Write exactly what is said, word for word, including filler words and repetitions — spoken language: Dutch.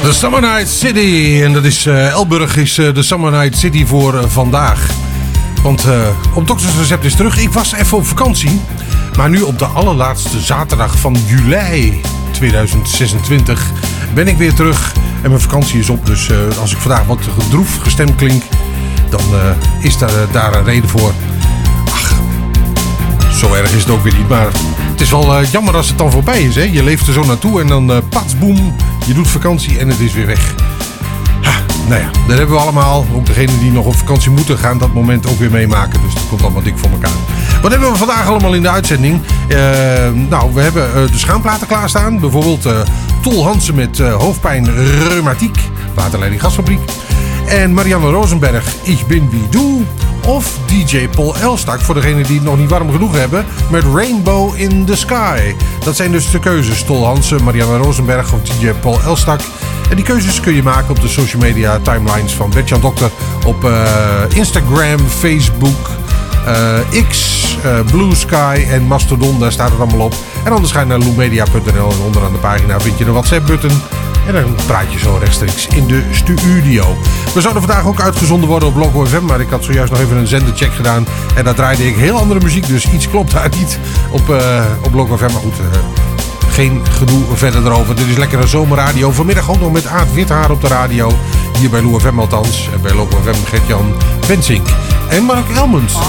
De Summer Night City. En dat is uh, Elburg is uh, de Summer Night City voor uh, vandaag. Want uh, op Dokters Recept is terug. Ik was even op vakantie. Maar nu op de allerlaatste zaterdag van juli tweeduizend zesentwintig ben ik weer terug. En mijn vakantie is op. Dus uh, als ik vandaag wat droef gestemd klink, dan uh, is daar, uh, daar een reden voor. Ach, zo erg is het ook weer niet. Maar het is wel uh, jammer als het dan voorbij is. Hè? Je leeft er zo naartoe en dan uh, pats, boem. Je doet vakantie en het is weer weg. Ha, nou ja, dat hebben we allemaal. Ook degenen die nog op vakantie moeten gaan dat moment ook weer meemaken. Dus dat komt allemaal dik voor elkaar. Wat hebben we vandaag allemaal in de uitzending? Uh, nou, we hebben uh, de schaamplaten klaarstaan. Bijvoorbeeld uh, Tol Hansen met uh, hoofdpijn reumatiek. Waterleiding Gasfabriek. En Marianne Rosenberg, Ik bin wie du. Of D J Paul Elstak, voor degenen die het nog niet warm genoeg hebben, met Rainbow in the Sky. Dat zijn dus de keuzes. Tol Hansen, Marianne Rosenberg of D J Paul Elstak. En die keuzes kun je maken op de social media timelines van Bert-Jan Dokter. Op uh, Instagram, Facebook, uh, X, uh, Blue Sky en Mastodon. Daar staat het allemaal op. En anders ga je naar loemedia punt n l en onderaan de pagina vind je de WhatsApp-button. En dan praat je zo rechtstreeks in de studio. We zouden vandaag ook uitgezonden worden op Loco F M. Maar ik had zojuist nog even een zendercheck gedaan. En daar draaide ik heel andere muziek. Dus iets klopt daar niet op, uh, op Loco F M. Maar goed, uh, geen gedoe verder erover. Dit is lekkere zomerradio. Vanmiddag ook nog met Aad Withaar op de radio. Hier bij Lou F M althans. En bij Loco F M Gert-Jan Bensink. En Mark Elmens.